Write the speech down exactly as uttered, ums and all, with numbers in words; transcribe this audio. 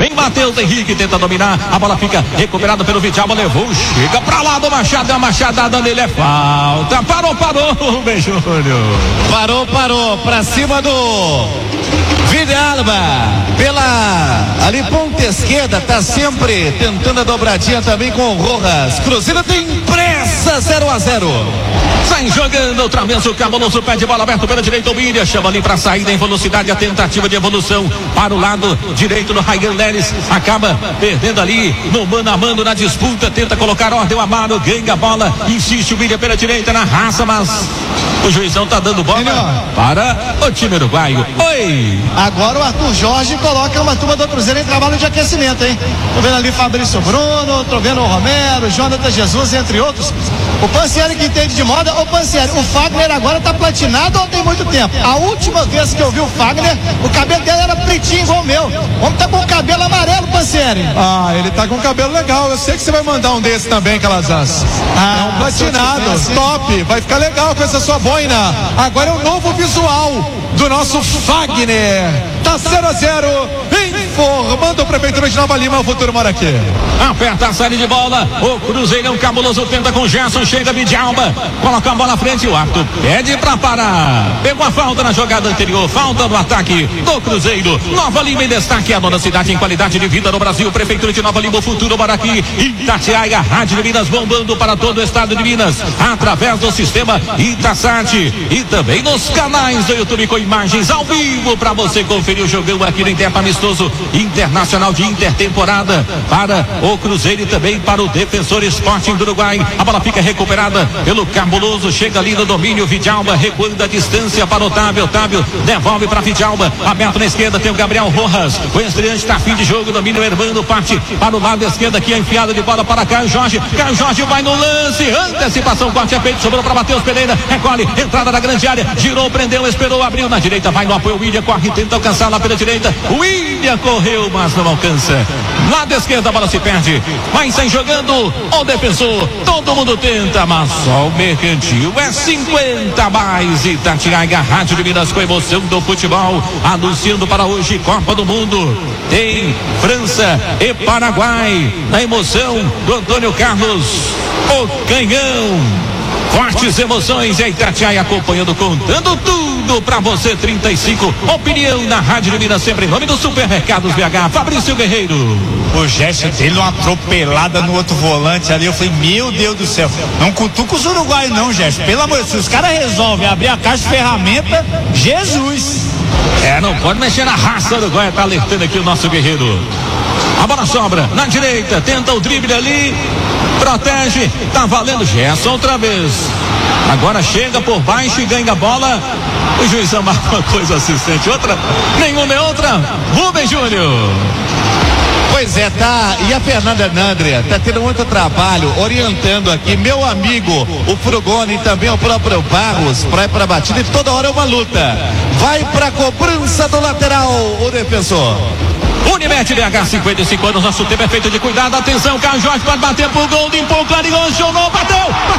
Vem Matheus Henrique, tenta dominar. A bola fica recuperada pelo Vidalba, levou, chega pra lá do Machado, é uma machadada nele, é falta. Parou, parou, Rubem Júnior. Parou, parou, pra cima do Vidalba, pela ali ponta esquerda, tá sempre tentando a dobradinha também com o Rojas. Cruzeiro tem pressa, zero a zero. Sai jogando outra vez o Cabuloso, pé de bola aberto pela direita, o William chama ali pra saída em velocidade, a tentativa de evolução para o lado direito do Ryan Leles, acaba perdendo ali no mano a mano na disputa, tenta colocar ordem, o Amaro ganha a bola, insiste o William pela direita na raça, mas o juizão tá dando bola Melhor. para o time uruguaio. Oi! Agora o Arthur Jorge coloca uma turma do Cruzeiro em trabalho de aquecimento, hein? Tô vendo ali Fabrício Bruno, tô vendo o Romero, Jonathan Jesus, entre outros. O Pansieri que entende de moda. Ô Pansieri, o Fagner agora tá platinado ou tem muito tempo? A última vez que eu vi o Fagner, o cabelo dele era pretinho igual o meu. O homem tá com o cabelo amarelo, Pansieri. Ah, ele tá com um cabelo legal. Eu sei que você vai mandar um desse também, Calazans. Ah, é um platinado, top. Vai ficar legal com essa sua boina. Agora é o novo visual do nosso Fagner. Tá zero a zero. Informando a Prefeitura de Nova Lima, o futuro mora aqui. Aperta a saída de bola. O Cruzeirão Cabuloso tenta com o Gerson. Chega Vidalba. Coloca a bola à frente. O Arthur pede pra parar. Pegou a falta na jogada anterior. Falta no ataque do Cruzeiro. Nova Lima em destaque. A nona cidade em qualidade de vida no Brasil. Prefeitura de Nova Lima, o futuro mora aqui. Itatiaia, Rádio de Minas bombando para todo o estado de Minas. Através do sistema Itasat. E também nos canais do YouTube com imagens ao vivo para você conferir o jogão aqui no Interpa Amistoso Internacional de intertemporada para o Cruzeiro e também para o Defensor Sporting do Uruguai. A bola fica recuperada pelo Cabuloso, chega ali no domínio, Vidalba recuando a distância para Otávio, Otávio devolve para Vidalba, aberto na esquerda tem o Gabriel Rojas, o estreante está fim de jogo, domínio Hermano, parte para o lado esquerdo aqui, a enfiada de bola para Caio Jorge, Caio Jorge vai no lance, antecipação, corte é feito, sobrou para Matheus Pereira, recolhe, entrada na grande área, girou, prendeu, esperou, abriu na direita, vai no apoio, o William corre, tenta alcançar lá pela direita, o William correu, mas não alcança. Lado esquerdo a bola se perde. Vai sair jogando o defensor. Todo mundo tenta, mas só o Mercantil é cinquenta mais. Itatiaia, Rádio de Minas com emoção do futebol. Anunciando para hoje Copa do Mundo. Tem França e Paraguai. Na emoção do Antônio Carlos, o canhão. Fortes emoções, a Itatiaia acompanhando, contando tudo pra você. Trinta e cinco, opinião na Rádio de Minas, sempre em nome do Supermercados B H. Fabrício Guerreiro. O gesto dele, uma atropelada no outro volante ali. Eu falei, meu Deus do céu, não cutuca os uruguaios não, gesto. Pelo amor de Deus, se os caras resolvem abrir a caixa de ferramenta, Jesus. É, não pode mexer na raça uruguaia, tá alertando aqui o nosso Guerreiro. A bola sobra na direita, tenta o drible ali, protege, tá valendo Gerson outra vez. Agora chega por baixo e ganha a bola. O juizão marca uma coisa assistente, outra, nenhuma nem outra. Rubem Júnior. Pois é, tá, e a Fernanda Nandria tá tendo muito trabalho orientando aqui, meu amigo, o Frugoni e também o próprio Barros, pra ir pra batida e toda hora é uma luta. Vai pra cobrança do lateral, o defensor. Unimed B H, cinquenta e cinco anos, nosso tempo é feito de cuidado. Atenção, Caio Jorge pode bater pro gol, limpou, clareou, acionou, bateu, bateu!